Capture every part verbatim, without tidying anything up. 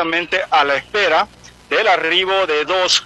justamente a la espera del arribo de dos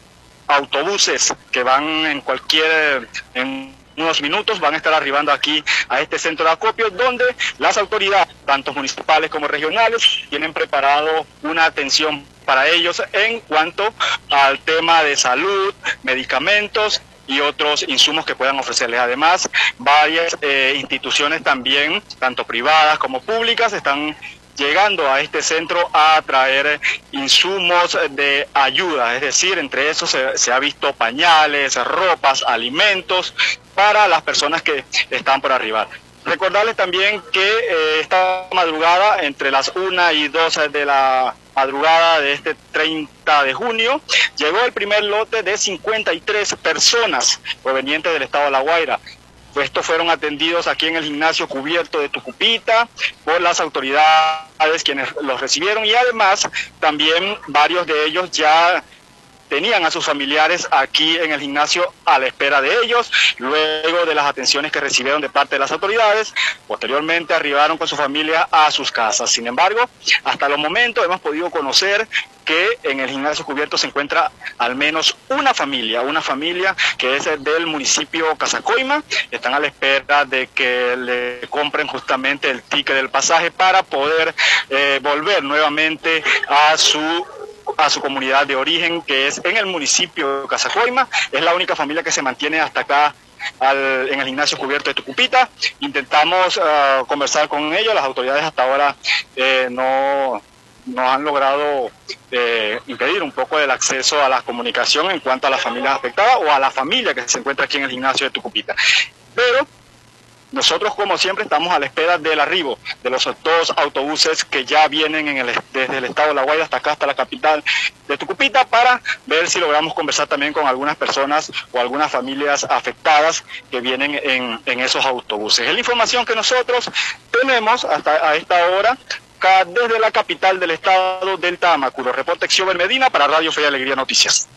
autobuses que van en cualquier, en unos minutos, van a estar arribando aquí a este centro de acopio, donde las autoridades, tanto municipales como regionales, tienen preparado una atención para ellos en cuanto al tema de salud, medicamentos y otros insumos que puedan ofrecerles. Además, varias eh, instituciones también, tanto privadas como públicas, están llegando a este centro a traer insumos de ayuda, es decir, entre esos se, se ha visto pañales, ropas, alimentos para las personas que están por arribar. Recordarles también que eh, esta madrugada, entre las una y dos de la madrugada de este treinta de junio, llegó el primer lote de cincuenta y tres personas provenientes del estado de La Guaira. Estos fueron atendidos aquí en el gimnasio cubierto de Tucupita por las autoridades quienes los recibieron, y además también varios de ellos ya tenían a sus familiares aquí en el gimnasio a la espera de ellos, luego de las atenciones que recibieron de parte de las autoridades. Posteriormente arribaron con su familia a sus casas. Sin embargo, hasta los momentos hemos podido conocer que en el gimnasio cubierto se encuentra al menos una familia, una familia que es del municipio Casacoima. Están a la espera de que le compren justamente el ticket del pasaje para poder eh, volver nuevamente a su a su comunidad de origen, que es en el municipio de Casacoima. Es la única familia que se mantiene hasta acá al, en el gimnasio cubierto de Tucupita. Intentamos uh, conversar con ellos, las autoridades hasta ahora eh, no nos han logrado eh, impedir un poco el acceso a la comunicación en cuanto a las familias afectadas o a la familia que se encuentra aquí en el gimnasio de Tucupita. Pero nosotros, como siempre, estamos a la espera del arribo de los dos autobuses que ya vienen en el, desde el estado de La Guaira hasta acá, hasta la capital de Tucupita, para ver si logramos conversar también con algunas personas o algunas familias afectadas que vienen en, en esos autobuses. Es la información que nosotros tenemos hasta a esta hora desde la capital del estado del Tamacuro. Reporte Exiober Medina para Radio Fe y Alegría Noticias.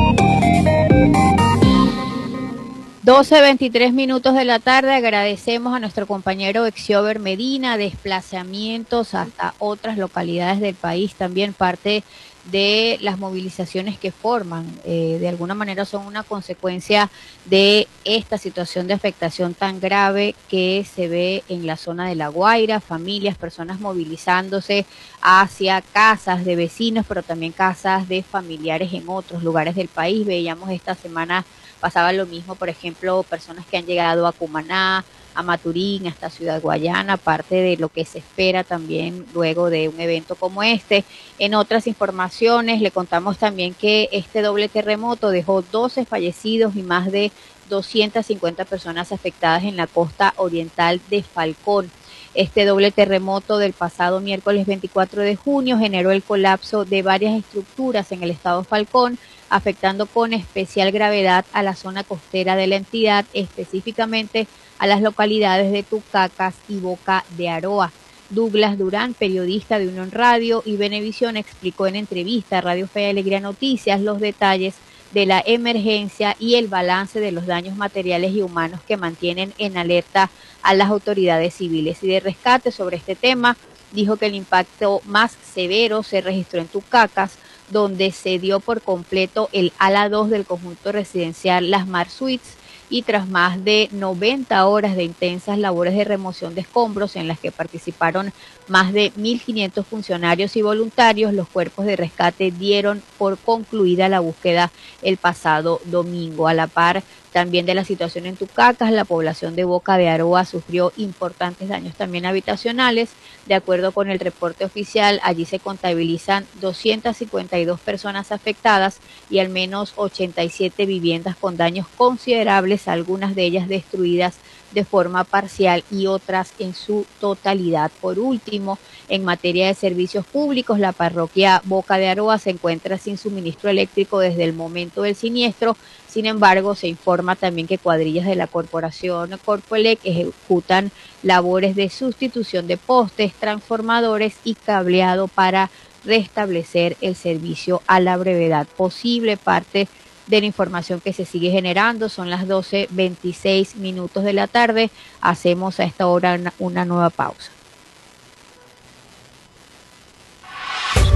doce veintitrés minutos de la tarde. Agradecemos a nuestro compañero Exiober Medina. Desplazamientos hasta otras localidades del país, también parte de las movilizaciones que forman, eh, de alguna manera son una consecuencia de esta situación de afectación tan grave que se ve en la zona de La Guaira. Familias, personas movilizándose hacia casas de vecinos, pero también casas de familiares en otros lugares del país. Veíamos esta semana, pasaba lo mismo, por ejemplo, personas que han llegado a Cumaná, a Maturín, hasta Ciudad Guayana, parte de lo que se espera también luego de un evento como este. En otras informaciones le contamos también que este doble terremoto dejó doce fallecidos y más de doscientas cincuenta personas afectadas en la costa oriental de Falcón. Este doble terremoto del pasado miércoles veinticuatro de junio generó el colapso de varias estructuras en el estado Falcón, afectando con especial gravedad a la zona costera de la entidad, específicamente a las localidades de Tucacas y Boca de Aroa. Douglas Durán, periodista de Unión Radio y Venevisión, explicó en entrevista a Radio Fe y Alegría Noticias los detalles de la emergencia y el balance de los daños materiales y humanos que mantienen en alerta a las autoridades civiles. Y de rescate sobre este tema, dijo que el impacto más severo se registró en Tucacas, donde se dio por completo el ala dos del conjunto residencial Las Mar Suites, y tras más de noventa horas de intensas labores de remoción de escombros en las que participaron más de mil quinientos funcionarios y voluntarios, los cuerpos de rescate dieron por concluida la búsqueda el pasado domingo. A la par también de la situación en Tucacas, la población de Boca de Aroa sufrió importantes daños también habitacionales. De acuerdo con el reporte oficial, allí se contabilizan doscientas cincuenta y dos personas afectadas y al menos ochenta y siete viviendas con daños considerables, algunas de ellas destruidas de forma parcial y otras en su totalidad. Por último, en materia de servicios públicos, la parroquia Boca de Aroa se encuentra sin suministro eléctrico desde el momento del siniestro. Sin embargo, se informa también que cuadrillas de la corporación Corpoelec ejecutan labores de sustitución de postes, transformadores y cableado para restablecer el servicio a la brevedad posible. Parte de la información que se sigue generando. Son las doce veintiséis minutos de la tarde. Hacemos a esta hora una, una nueva pausa.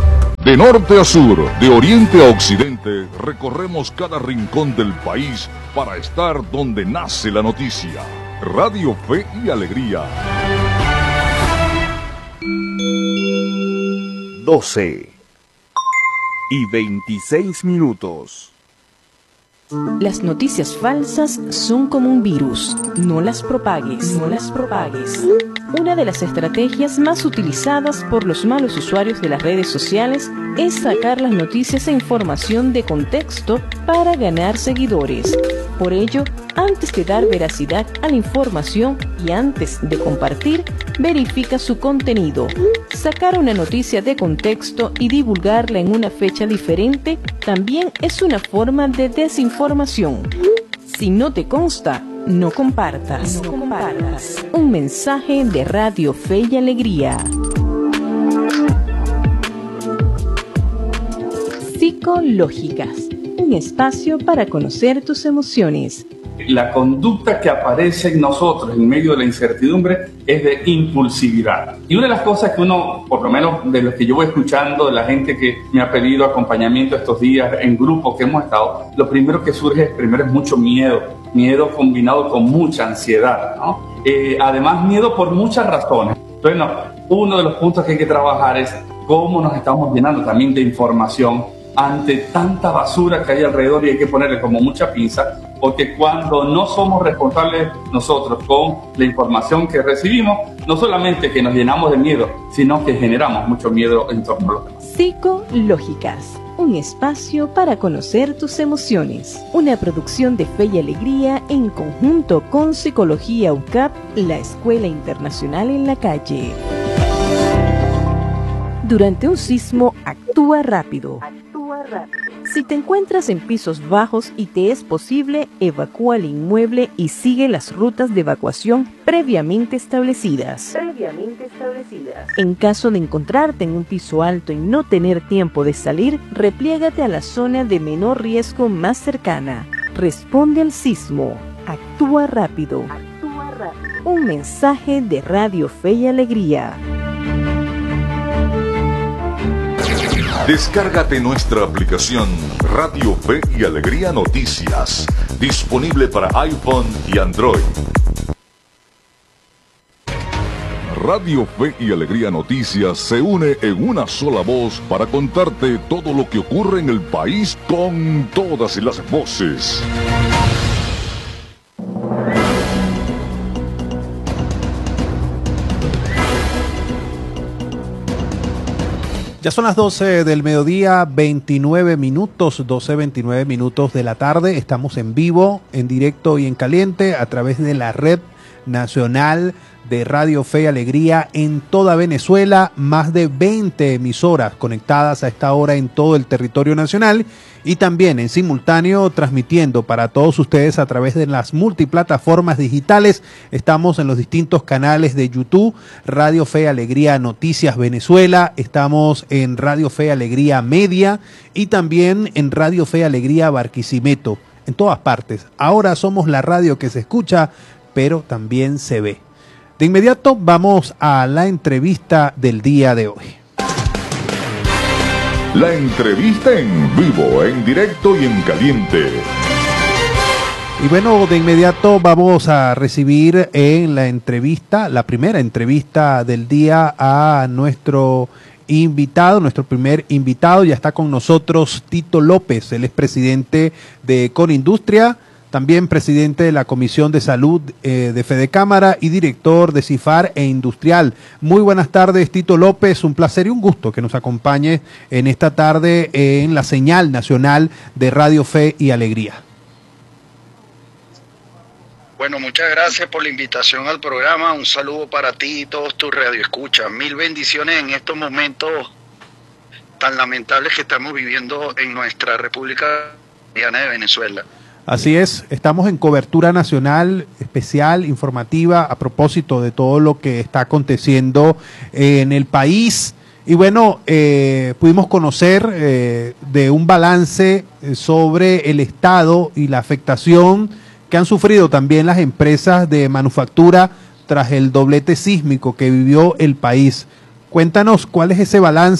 De norte a sur, de oriente a occidente, recorremos cada rincón del país para estar donde nace la noticia. Radio Fe y Alegría. doce y veintiséis minutos. Las noticias falsas son como un virus. No las propagues, no las propagues. Una de las estrategias más utilizadas por los malos usuarios de las redes sociales es sacar las noticias e información de contexto para ganar seguidores. Por ello, antes de dar veracidad a la información y antes de compartir, verifica su contenido. Sacar una noticia de contexto y divulgarla en una fecha diferente también es una forma de desinformación. Si no te consta, no compartas. No compartas. Un mensaje de Radio Fe y Alegría. Psicológicas. Un espacio para conocer tus emociones. La conducta que aparece en nosotros en medio de la incertidumbre es de impulsividad. Y una de las cosas que uno, por lo menos de lo que yo voy escuchando, de la gente que me ha pedido acompañamiento estos días en grupos que hemos estado, lo primero que surge primero es mucho miedo, miedo combinado con mucha ansiedad, ¿no? Eh, además, miedo por muchas razones. Entonces, no, uno de los puntos que hay que trabajar es cómo nos estamos llenando también de información ante tanta basura que hay alrededor, y hay que ponerle como mucha pinza, porque cuando no somos responsables nosotros con la información que recibimos, no solamente que nos llenamos de miedo, sino que generamos mucho miedo en torno a los demás. Psicológicas, un espacio para conocer tus emociones. Una producción de Fe y Alegría en conjunto con Psicología U C A P, la Escuela Internacional en la Calle. Durante un sismo, actúa rápido. Si te encuentras en pisos bajos y te es posible, evacúa el inmueble y sigue las rutas de evacuación previamente establecidas. Previamente establecidas. En caso de encontrarte en un piso alto y no tener tiempo de salir, repliégate a la zona de menor riesgo más cercana. Responde al sismo. Actúa rápido. Actúa rápido. Un mensaje de Radio Fe y Alegría. Descárgate nuestra aplicación Radio Fe y Alegría Noticias, disponible para iPhone y Android. Radio Fe y Alegría Noticias se une en una sola voz para contarte todo lo que ocurre en el país con todas las voces. Ya son las doce del mediodía, veintinueve minutos, doce, veintinueve minutos de la tarde. Estamos en vivo, en directo y en caliente a través de la red nacional de Radio Fe y Alegría en toda Venezuela. Más de veinte emisoras conectadas a esta hora en todo el territorio nacional y también en simultáneo transmitiendo para todos ustedes a través de las multiplataformas digitales. Estamos en los distintos canales de YouTube, Radio Fe y Alegría Noticias Venezuela, estamos en Radio Fe y Alegría Media y también en Radio Fe y Alegría Barquisimeto, en todas partes. Ahora somos la radio que se escucha, pero también se ve. De inmediato vamos a la entrevista del día de hoy. La entrevista en vivo, en directo y en caliente. Y bueno, de inmediato vamos a recibir en la entrevista, la primera entrevista del día a nuestro invitado, nuestro primer invitado. Ya está con nosotros Tito López, él es presidente de Conindustria, también presidente de la Comisión de Salud eh, de Fedecámara y director de CIFAR e Industrial. Muy buenas tardes, Tito López, un placer y un gusto que nos acompañe en esta tarde en la señal nacional de Radio Fe y Alegría. Bueno, muchas gracias por la invitación al programa, un saludo para ti y todos tus radioescuchas. Mil bendiciones en estos momentos tan lamentables que estamos viviendo en nuestra República Bolivariana de Venezuela. Así es, estamos en cobertura nacional especial, informativa, a propósito de todo lo que está aconteciendo en el país. Y bueno, eh, pudimos conocer eh, de un balance sobre el estado y la afectación que han sufrido también las empresas de manufactura tras el doblete sísmico que vivió el país. Cuéntanos cuál es ese balance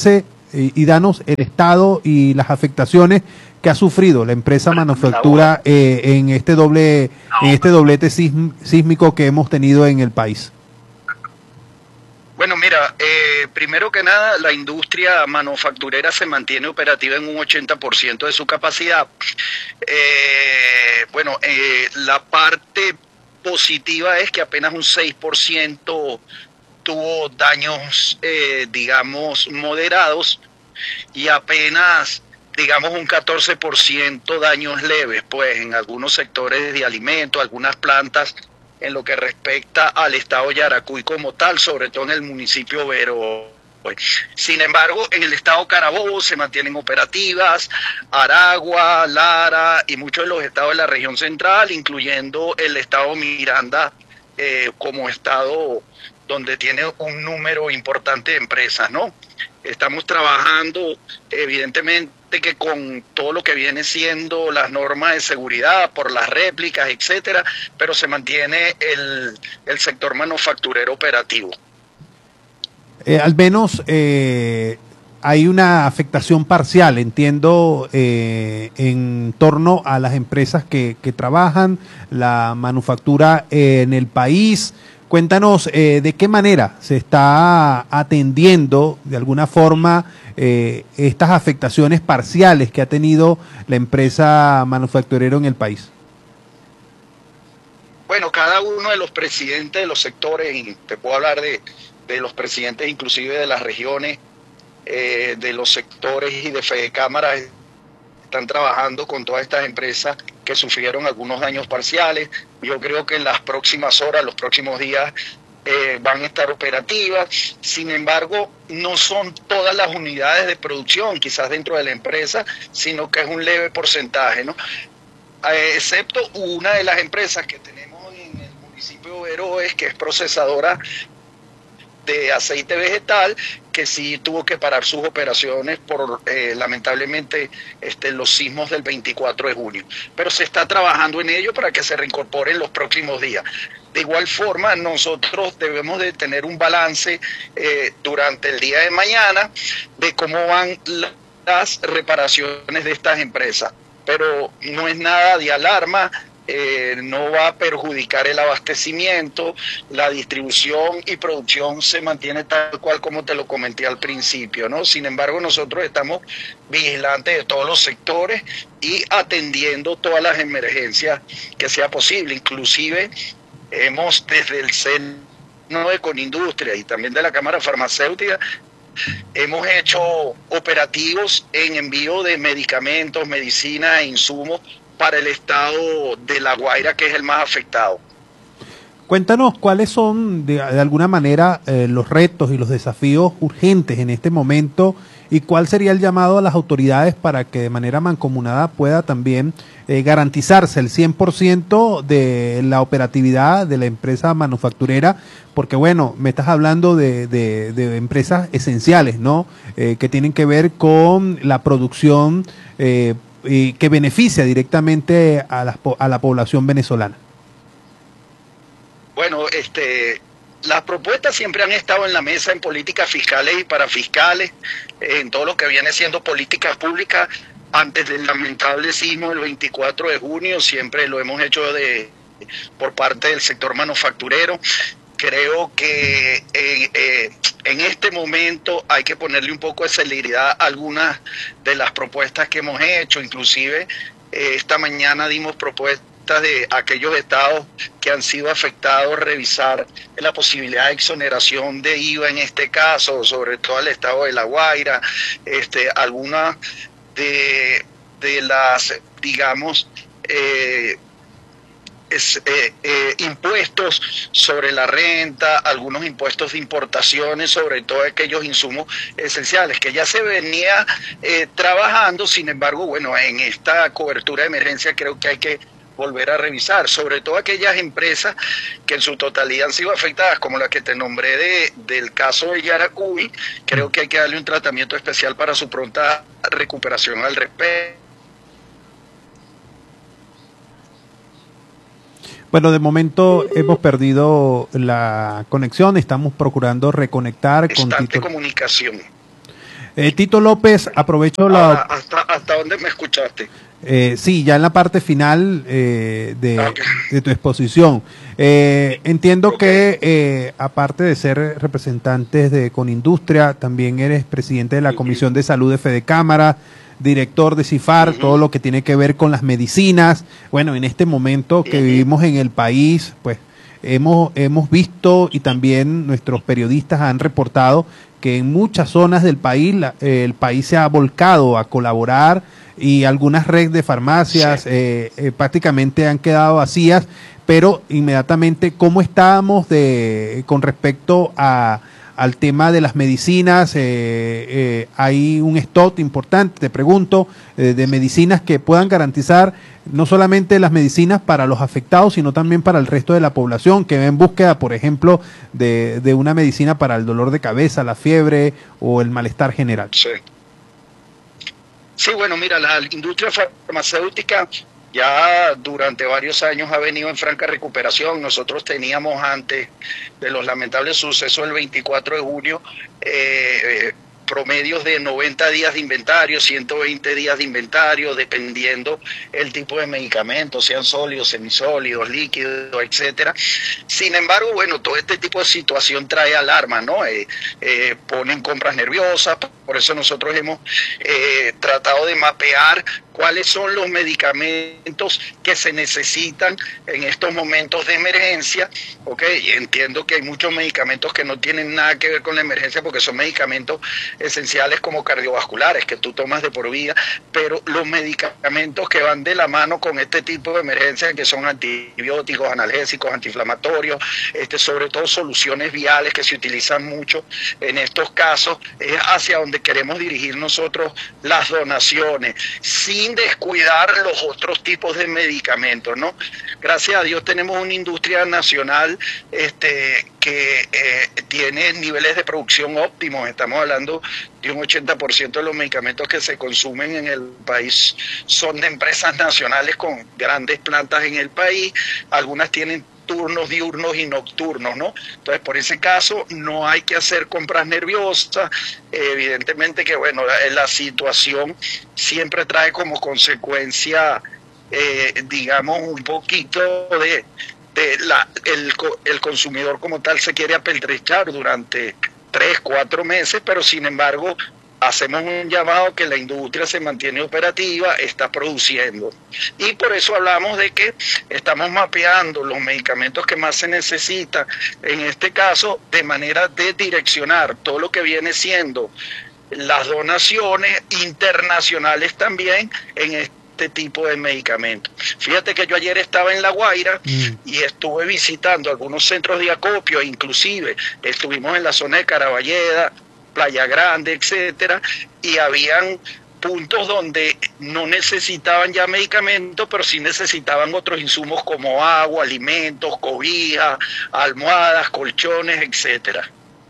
y, y danos el estado y las afectaciones que ha sufrido la empresa manufactura eh, en este doble en este doblete sism, sísmico que hemos tenido en el país. Bueno, mira, eh, primero que nada, la industria manufacturera se mantiene operativa en un ochenta por ciento de su capacidad. Eh, bueno, eh, la parte positiva es que apenas un seis por ciento tuvo daños, eh, digamos, moderados y apenas, digamos, un catorce por ciento daños leves, pues en algunos sectores de alimentos, algunas plantas, en lo que respecta al estado Yaracuy como tal, sobre todo en el municipio Vero. Sin embargo, en el estado Carabobo se mantienen operativas, Aragua, Lara y muchos de los estados de la región central, incluyendo el estado Miranda eh, como estado donde tiene un número importante de empresas, ¿no? Estamos trabajando, evidentemente, que con todo lo que viene siendo las normas de seguridad, por las réplicas, etcétera, pero se mantiene el, el sector manufacturero operativo. Eh, al menos eh, hay una afectación parcial, entiendo, eh, en torno a las empresas que, que trabajan la manufactura eh, en el país. Cuéntanos eh, de qué manera se está atendiendo de alguna forma eh, estas afectaciones parciales que ha tenido la empresa manufacturera en el país. Bueno, cada uno de los presidentes de los sectores, y te puedo hablar de, de los presidentes inclusive de las regiones, eh, de los sectores y de Fedecámara, están trabajando con todas estas empresas que sufrieron algunos daños parciales. Yo creo que en las próximas horas, los próximos días, eh, van a estar operativas. Sin embargo, no son todas las unidades de producción, quizás dentro de la empresa, sino que es un leve porcentaje, ¿no? Eh, excepto una de las empresas que tenemos en el municipio de Veroes, que es procesadora de aceite vegetal, que sí tuvo que parar sus operaciones por eh, lamentablemente este, los sismos del veinticuatro de junio. Pero se está trabajando en ello para que se reincorpore en los próximos días. De igual forma, nosotros debemos de tener un balance eh, durante el día de mañana de cómo van las reparaciones de estas empresas. Pero no es nada de alarma. Eh, no va a perjudicar el abastecimiento, la distribución y producción se mantiene tal cual como te lo comenté al principio, ¿no? Sin embargo, nosotros estamos vigilantes de todos los sectores y atendiendo todas las emergencias que sea posible. Inclusive hemos desde el seno de Conindustria y también de la Cámara Farmacéutica hemos hecho operativos en envío de medicamentos, medicinas e insumos para el estado de La Guaira, que es el más afectado. Cuéntanos cuáles son de, de alguna manera eh, los retos y los desafíos urgentes en este momento y cuál sería el llamado a las autoridades para que de manera mancomunada pueda también eh, garantizarse el cien por ciento de la operatividad de la empresa manufacturera, porque bueno, me estás hablando de, de, de empresas esenciales, ¿no? Eh, que tienen que ver con la producción eh, y que beneficia directamente a la, a la población venezolana. Bueno, este, las propuestas siempre han estado en la mesa en políticas fiscales y parafiscales, en todo lo que viene siendo políticas públicas. Antes del lamentable sismo del veinticuatro de junio, siempre lo hemos hecho de por parte del sector manufacturero. Creo que eh, eh, en este momento hay que ponerle un poco de celeridad a algunas de las propuestas que hemos hecho. Inclusive eh, esta mañana dimos propuestas de aquellos estados que han sido afectados, revisar la posibilidad de exoneración de I V A en este caso, sobre todo el estado de La Guaira, este, algunas de, de las, digamos, eh, Es, eh, eh, impuestos sobre la renta, algunos impuestos de importaciones, sobre todo aquellos insumos esenciales que ya se venía eh, trabajando. Sin embargo, bueno, en esta cobertura de emergencia creo que hay que volver a revisar, sobre todo aquellas empresas que en su totalidad han sido afectadas, como la que te nombré de, del caso de Yaracuy. Creo que hay que darle un tratamiento especial para su pronta recuperación al respecto. Bueno, de momento hemos perdido la conexión, estamos procurando reconectar con Constante comunicación. Eh, Tito López, aprovecho la... Ahora, ¿hasta, ¿Hasta dónde me escuchaste? Eh, sí, ya en la parte final eh, de, Okay. de tu exposición. Eh, entiendo Okay. que eh, aparte de ser representantes de Conindustria, también eres presidente de la Comisión de Salud de Fedecámara, director de CIFAR, Uh-huh. todo lo que tiene que ver con las medicinas. Bueno, en este momento que Uh-huh. vivimos en el país, pues hemos, hemos visto y también nuestros periodistas han reportado que en muchas zonas del país la, eh, el país se ha volcado a colaborar y algunas redes de farmacias Sí. eh, eh, prácticamente han quedado vacías, pero inmediatamente, ¿cómo estábamos de, con respecto a, al tema de las medicinas? Eh, eh, hay un stock importante, te pregunto, eh, de medicinas que puedan garantizar no solamente las medicinas para los afectados, sino también para el resto de la población que ve en búsqueda, por ejemplo, de, de una medicina para el dolor de cabeza, la fiebre o el malestar general. Sí. Sí, bueno, mira, la industria farmacéutica ya durante varios años ha venido en franca recuperación. Nosotros teníamos antes de los lamentables sucesos del veinticuatro de junio eh, eh, promedios de noventa días de inventario, ciento veinte días de inventario, dependiendo el tipo de medicamentos, sean sólidos, semisólidos, líquidos, etcétera. Sin embargo, bueno, todo este tipo de situación trae alarma, ¿no? Eh, eh, ponen compras nerviosas, por eso nosotros hemos eh, tratado de mapear cuáles son los medicamentos que se necesitan en estos momentos de emergencia, ¿ok? Y entiendo que hay muchos medicamentos que no tienen nada que ver con la emergencia porque son medicamentos esenciales como cardiovasculares que tú tomas de por vida, pero los medicamentos que van de la mano con este tipo de emergencia, que son antibióticos, analgésicos, antiinflamatorios, este, sobre todo soluciones viales que se utilizan mucho en estos casos, es hacia donde queremos dirigir nosotros las donaciones, sin descuidar los otros tipos de medicamentos, ¿no? Gracias a Dios tenemos una industria nacional este, que eh, tiene niveles de producción óptimos. Estamos hablando de un ochenta por ciento de los medicamentos que se consumen en el país son de empresas nacionales con grandes plantas en el país. Algunas tienen turnos diurnos y nocturnos, ¿no? Entonces, por ese caso, no hay que hacer compras nerviosas. Eh, evidentemente que, bueno, la, la situación siempre trae como consecuencia, eh, digamos, un poquito de, de la, el, el consumidor como tal se quiere apertrechar durante tres, cuatro meses, pero sin embargo, hacemos un llamado que la industria se mantiene operativa, está produciendo. Y por eso hablamos de que estamos mapeando los medicamentos que más se necesitan, en este caso, de manera de direccionar todo lo que viene siendo las donaciones internacionales también en este tipo de medicamentos. Fíjate que yo ayer estaba en La Guaira mm. y estuve visitando algunos centros de acopio, inclusive estuvimos en la zona de Caraballeda, Playa Grande, etcétera, y habían puntos donde no necesitaban ya medicamentos, pero sí necesitaban otros insumos como agua, alimentos, cobijas, almohadas, colchones, etcétera.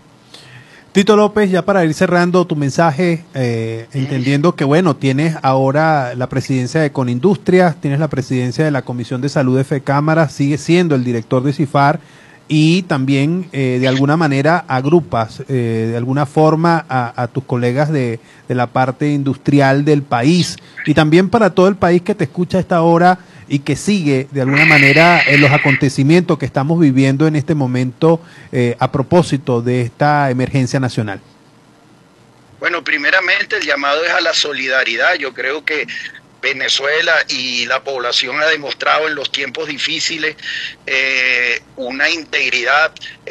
Tito López, ya para ir cerrando tu mensaje, eh, entendiendo que, bueno, tienes ahora la presidencia de Conindustrias, tienes la presidencia de la Comisión de Salud de Fedecámara, sigues siendo el director de CIFAR, y también eh, de alguna manera agrupas eh, de alguna forma a, a tus colegas de, de la parte industrial del país, y también para todo el país que te escucha a esta hora y que sigue de alguna manera en los acontecimientos que estamos viviendo en este momento eh, a propósito de esta emergencia nacional. Bueno, primeramente el llamado es a la solidaridad. Yo creo que Venezuela y la población ha demostrado en los tiempos difíciles eh, una integridad,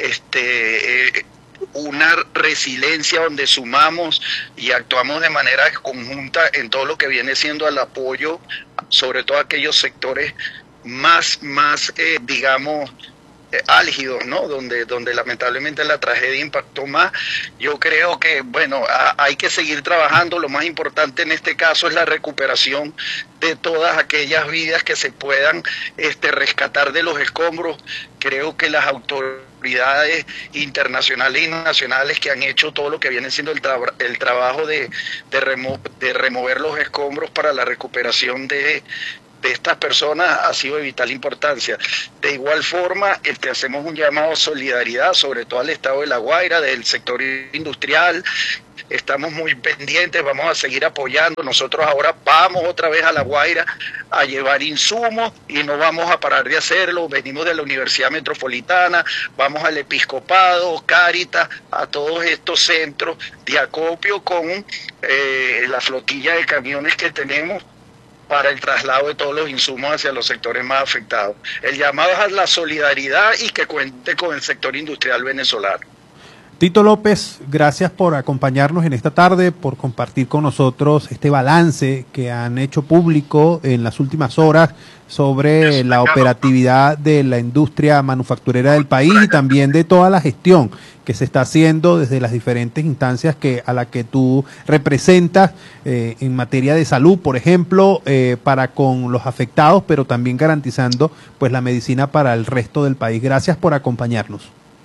este, eh, una resiliencia donde sumamos y actuamos de manera conjunta en todo lo que viene siendo el apoyo, sobre todo a aquellos sectores más, más eh, digamos, eh, álgidos, ¿no? Donde, donde lamentablemente la tragedia impactó más. Yo creo que, bueno, a, hay que seguir trabajando. Lo más importante en este caso es la recuperación de todas aquellas vidas que se puedan este, rescatar de los escombros. Creo que las autoridades internacionales y nacionales que han hecho todo lo que viene siendo el, tra el trabajo de, de, remo de remover los escombros para la recuperación de de estas personas ha sido de vital importancia. De igual forma, este, hacemos un llamado a solidaridad, sobre todo al estado de La Guaira, del sector industrial. Estamos muy pendientes, vamos a seguir apoyando. Nosotros ahora vamos otra vez a La Guaira a llevar insumos y no vamos a parar de hacerlo. Venimos de la Universidad Metropolitana, vamos al Episcopado, Cáritas, a todos estos centros de acopio con eh, la flotilla de camiones que tenemos para el traslado de todos los insumos hacia los sectores más afectados. El llamado es a la solidaridad y que cuente con el sector industrial venezolano. Tito López, gracias por acompañarnos en esta tarde, por compartir con nosotros este balance que han hecho público en las últimas horas sobre la operatividad de la industria manufacturera del país y también de toda la gestión que se está haciendo desde las diferentes instancias que a la que tú representas eh, en materia de salud, por ejemplo, eh, para con los afectados, pero también garantizando pues la medicina para el resto del país. Gracias por acompañarnos.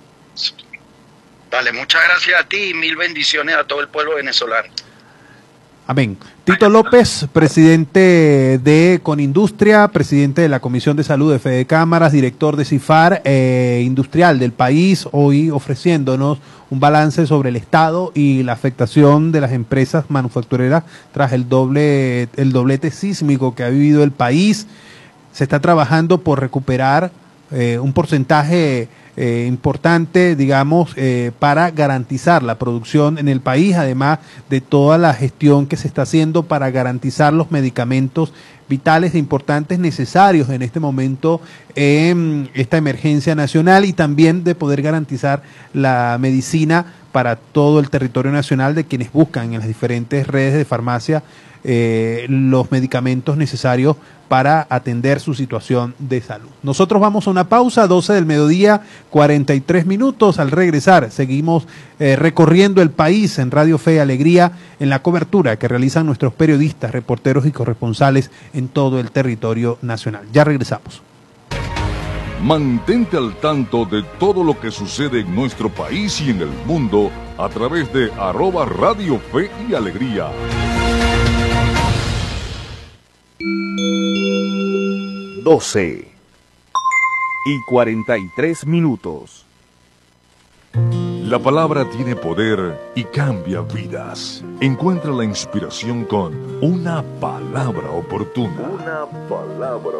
Dale, muchas gracias a ti y mil bendiciones a todo el pueblo venezolano. Amén. Tito López, presidente de Conindustria, presidente de la Comisión de Salud de Fede Cámaras, director de CIFAR eh, Industrial del país, hoy ofreciéndonos un balance sobre el estado y la afectación de las empresas manufactureras tras el doble el doblete sísmico que ha vivido el país. Se está trabajando por recuperar eh, un porcentaje Eh, importante, digamos, eh, para garantizar la producción en el país, además de toda la gestión que se está haciendo para garantizar los medicamentos vitales e importantes necesarios en este momento en esta emergencia nacional y también de poder garantizar la medicina para todo el territorio nacional de quienes buscan en las diferentes redes de farmacia eh, los medicamentos necesarios para atender su situación de salud. Nosotros vamos a una pausa, doce del mediodía, cuarenta y tres minutos. Al regresar, seguimos eh, recorriendo el país en Radio Fe y Alegría en la cobertura que realizan nuestros periodistas, reporteros y corresponsales en todo el territorio nacional. Ya regresamos. Mantente al tanto de todo lo que sucede en nuestro país y en el mundo a través de arroba Radio Fe y Alegría. doce y cuarenta y tres minutos. La palabra tiene poder y cambia vidas. Encuentra la inspiración con una palabra oportuna. Una palabra